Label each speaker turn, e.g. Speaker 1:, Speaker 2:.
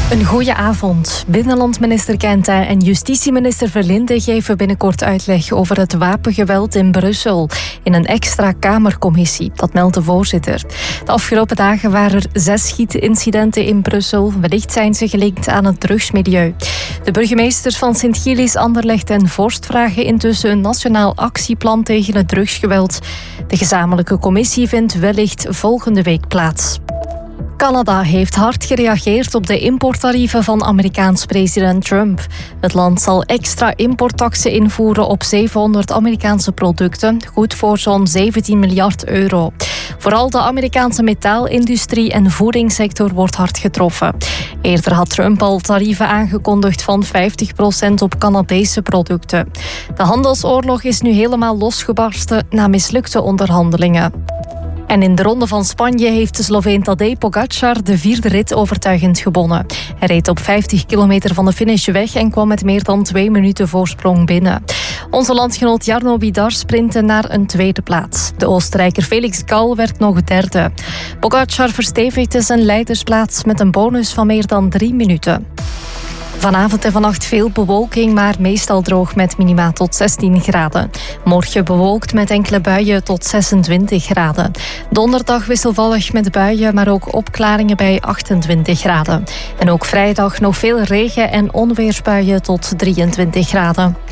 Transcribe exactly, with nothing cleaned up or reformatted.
Speaker 1: Een goeie avond. Binnenlandminister Kenta en justitieminister Verlinde geven binnenkort uitleg over het wapengeweld in Brussel in een extra Kamercommissie. Dat meldt de voorzitter. De afgelopen dagen waren er zes schietincidenten in Brussel. Wellicht zijn ze gelinkt aan het drugsmilieu. De burgemeesters van Sint-Gilles, Anderlecht en Vorst vragen intussen een nationaal actieplan tegen het drugsgeweld. De gezamenlijke commissie vindt wellicht volgende week plaats. Canada heeft hard gereageerd op de importtarieven van Amerikaans president Trump. Het land zal extra importtaxen invoeren op zevenhonderd Amerikaanse producten, goed voor zo'n zeventien miljard euro. Vooral de Amerikaanse metaalindustrie en voedingssector wordt hard getroffen. Eerder had Trump al tarieven aangekondigd van vijftig procent op Canadese producten. De handelsoorlog is nu helemaal losgebarsten na mislukte onderhandelingen. En in de Ronde van Spanje heeft de Sloveen Tadej Pogačar de vierde rit overtuigend gewonnen. Hij reed op vijftig kilometer van de finish weg en kwam met meer dan twee minuten voorsprong binnen. Onze landgenoot Jarno Bidar sprintte naar een tweede plaats. De Oostenrijker Felix Gall werd nog derde. Pogačar verstevigde zijn leidersplaats met een bonus van meer dan drie minuten. Vanavond en vannacht veel bewolking, maar meestal droog met minima tot zestien graden. Morgen bewolkt met enkele buien tot zesentwintig graden. Donderdag wisselvallig met buien, maar ook opklaringen bij achtentwintig graden. En ook vrijdag nog veel regen en onweersbuien tot drieëntwintig graden.